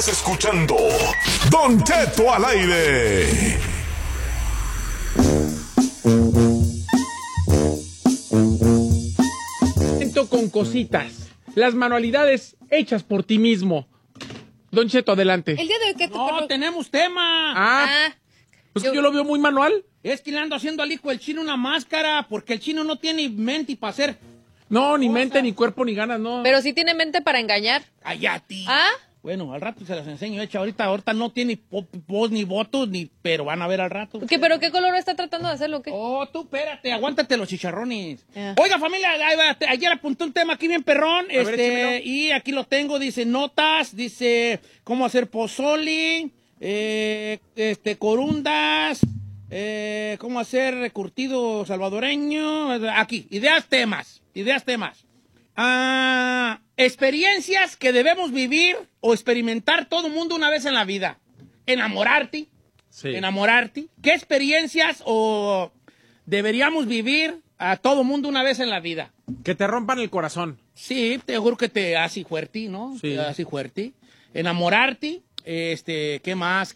Escuchando Don Cheto al aire. Con cositas, las manualidades hechas por ti mismo. Don Cheto, adelante. El día de hoy, ¿qué No, tenemos tema. Pues yo lo veo muy manual. Es que le ando haciendo al hijo del chino una máscara, porque el chino no tiene mente para hacer. No, ni mente, ni cuerpo, ni ganas, no. Pero sí tiene mente para engañar. Cállate. ¿Ah? Bueno, al rato se las enseño hecha. Ahorita no tiene voz ni votos, pero van a ver al rato. ¿Pero qué color está tratando de hacerlo o qué? Oh, tú espérate, aguántate los chicharrones. Yeah. Oiga, familia, ayer apunté un tema aquí bien perrón, échemelo. y aquí lo tengo, dice notas, dice cómo hacer pozole, corundas, cómo hacer curtido salvadoreño, aquí, ideas, temas. Experiencias que debemos vivir o experimentar todo mundo una vez en la vida. Enamorarte. Sí. ¿Qué experiencias o deberíamos vivir a todo mundo una vez en la vida? Que te rompan el corazón. Sí, te juro que te hace fuerte, ¿no? Sí. Te hace fuerte. Enamorarte. ¿Qué más?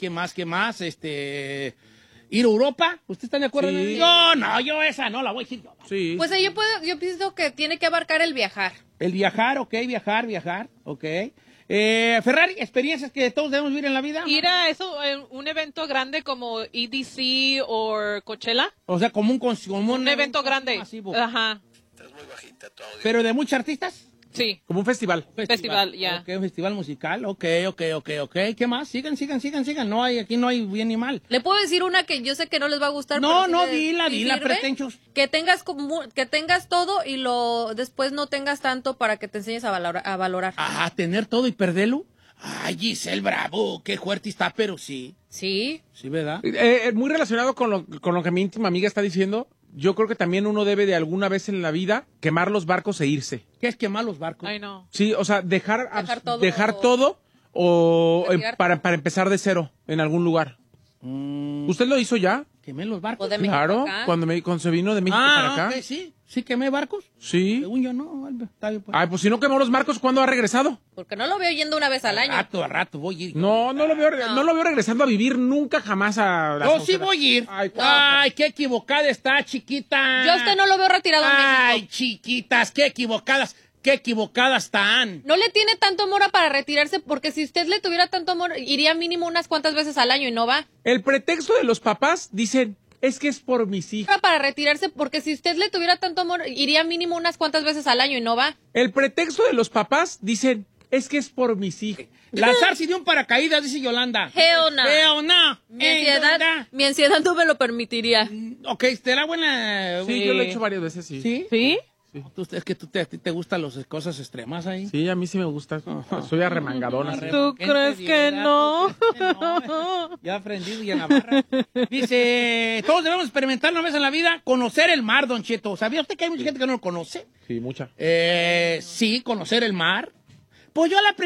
Ir a Europa. ¿Usted está de acuerdo? Sí. Yo esa no la voy a decir yo. Sí. Pues yo pienso que tiene que abarcar el viajar. El viajar, ok, viajar, ok. Ferrari, experiencias que todos debemos vivir en la vida. Ir a un evento grande como EDC o Coachella. O sea, como un evento grande. masivo. Ajá. Pero de muchos artistas. Sí. Como un festival. Festival, ya. Ok, un festival musical, ok. ¿Qué más? Sigan. No hay, aquí no hay bien ni mal. Le puedo decir una que yo sé que no les va a gustar. No, pero no, sí dila, sirve. pretenchos. Que tengas todo y después no tengas tanto para que te enseñes a valorar. Ah, tener todo y perderlo. Ay, Giselle, bravo, qué fuerte está, pero sí. Sí. Sí, ¿verdad? Muy relacionado con lo que mi íntima amiga está diciendo, yo creo que también uno debe de alguna vez en la vida quemar los barcos e irse. ¿Qué es quemar los barcos? Ay, no. Sí, o sea, dejar Dejar todo o Retirarte. para empezar de cero en algún lugar. ¿Usted lo hizo ya? ¿Quemé los barcos? O de México Claro, acá. cuando se vino de México para acá. Ok, sí. ¿Sí quemé barcos? Sí. Según yo, no. Está bien, pues. Ay, pues si no quemó los barcos, ¿cuándo ha regresado? Porque no lo veo yendo una vez al año. A rato voy a ir. No lo veo regresando a vivir nunca jamás a la Yo sí frontera. voy a ir. Ay, Ay, qué equivocada está, chiquita. Yo a usted no lo veo retirado en Ay, México. chiquitas, qué equivocadas están. No le tiene tanto amor para retirarse, porque si usted le tuviera tanto amor, iría mínimo unas cuantas veces al año y no va. El pretexto de los papás dicen, es que es por mis hijos. Para retirarse, porque si usted le tuviera tanto amor, iría mínimo unas cuantas veces al año y no va. El pretexto de los papás dicen, es que es por mis hijos. Lanzarse de un paracaídas, dice Yolanda. Hell no. Hell no. Mi ansiedad no me lo permitiría. Ok, ¿será buena? Sí, yo lo he hecho varias veces, sí. ¿Sí? ¿Sí? Es que a ti te gustan las cosas extremas ahí. Sí, a mí sí me gusta. Soy arremangadona. sí. ¿Tú crees que no? Ya aprendí y en la barra. Dice, todos debemos experimentar una vez en la vida conocer el mar, Don Cheto. ¿Sabía usted que hay mucha gente que no lo conoce? Sí, mucha. Sí, conocer el mar. Pues yo a la